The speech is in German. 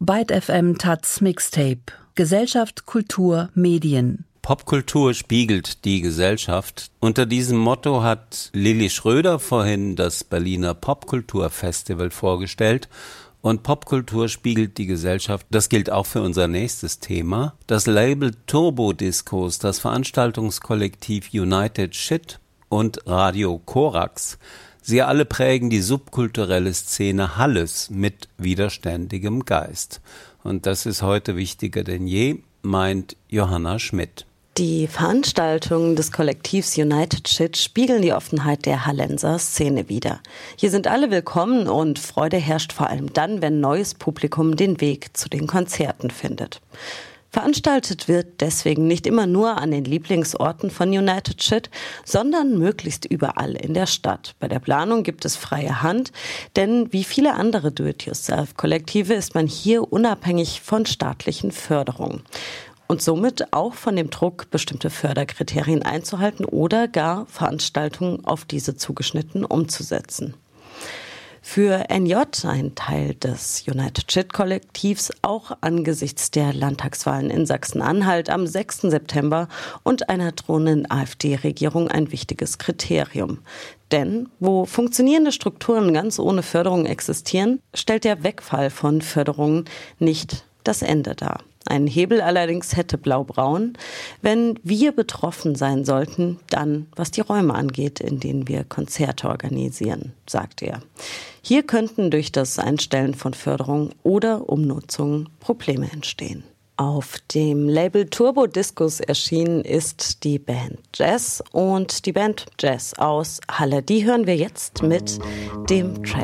Byte FM Taz Mixtape. Gesellschaft, Kultur, Medien. Popkultur spiegelt die Gesellschaft. Unter diesem Motto hat Lilly Schröder vorhin das Berliner Popkulturfestival vorgestellt. Und Popkultur spiegelt die Gesellschaft. Das gilt auch für unser nächstes Thema. Das Label Turbodiscos, das Veranstaltungskollektiv United Shit und Radio Korax. Sie alle prägen die subkulturelle Szene Halles mit widerständigem Geist. Und das ist heute wichtiger denn je, meint Johanna Schmidt. Die Veranstaltungen des Kollektivs United Shit spiegeln die Offenheit der Hallenser Szene wider. Hier sind alle willkommen und Freude herrscht vor allem dann, wenn neues Publikum den Weg zu den Konzerten findet. Veranstaltet wird deswegen nicht immer nur an den Lieblingsorten von United Shit, sondern möglichst überall in der Stadt. Bei der Planung gibt es freie Hand, denn wie viele andere Do-it-yourself-Kollektive ist man hier unabhängig von staatlichen Förderungen. Und somit auch von dem Druck, bestimmte Förderkriterien einzuhalten oder gar Veranstaltungen auf diese zugeschnitten umzusetzen. Für NJ, ein Teil des United Shit-Kollektivs, auch angesichts der Landtagswahlen in Sachsen-Anhalt am 6. September und einer drohenden AfD-Regierung ein wichtiges Kriterium. Denn wo funktionierende Strukturen ganz ohne Förderung existieren, stellt der Wegfall von Förderungen nicht das Ende dar. Ein Hebel allerdings hätte Blau-Braun. Wenn wir betroffen sein sollten, dann was die Räume angeht, in denen wir Konzerte organisieren, sagt er. Hier könnten durch das Einstellen von Förderung oder Umnutzung Probleme entstehen. Auf dem Label Turbodiscos erschienen ist die Band Jazz und die Band Jazz aus Halle. Die hören wir jetzt mit dem Track